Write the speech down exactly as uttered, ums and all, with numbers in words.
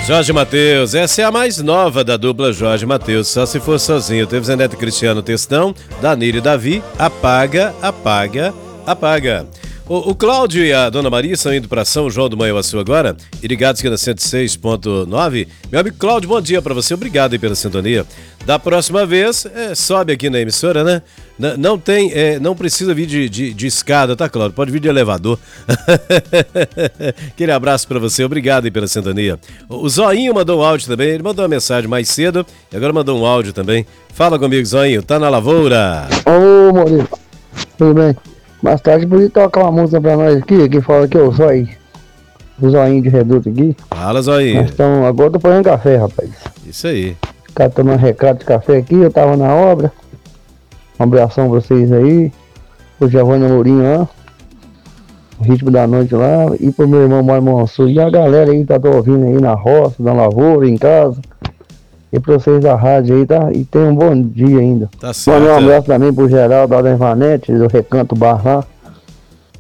Jorge Mateus, essa é a mais nova da dupla Jorge Mateus, só se for sozinho. Teve Zé Neto e Cristiano Textão, Danilo e Davi, apaga, apaga, apaga. O, o Cláudio e a Dona Maria estão indo para São João do Manhuaçu agora, e ligados aqui na cento e seis ponto nove. Meu amigo Cláudio, bom dia para você, obrigado aí pela sintonia. Da próxima vez, é, sobe aqui na emissora, né? N- não tem, é, não precisa vir de, de, de escada, tá, Cláudio? Pode vir de elevador. Aquele abraço para você, obrigado aí pela sintonia. O, o Zoinho mandou um áudio também, ele mandou uma mensagem mais cedo e agora mandou um áudio também. Fala comigo, Zoinho, tá na lavoura. Ô, Maurício, tudo bem? Mais tarde podia tocar uma música pra nós aqui, que fala que é o Zóio, o Zoinho de Reduto aqui. Fala, Zoinho. Então, agora eu tô fazendo café, rapaz. Isso aí. Ficar tomando recado de café aqui, eu tava na obra. Um abração pra vocês aí. O Giovanni Mourinho lá. O ritmo da noite lá. E pro meu irmão Mário Monsul. E a galera aí que tá ouvindo aí na roça, na lavoura, em casa. E pra vocês da rádio aí, tá? E tenham um bom dia ainda. Tá certo. Manda um abraço também pro Geraldo da Ivanete, do Recanto Bar lá.